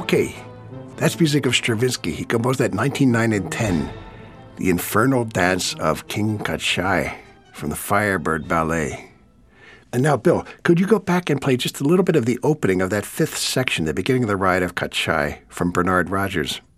Okay, that's music of Stravinsky. He composed that in 1909 and 10, the Infernal Dance of King Kachai from the Firebird Ballet. And now, Bill, could you go back and play just a little bit of the opening of that fifth section, the beginning of the ride of Kachai from Bernard Rogers?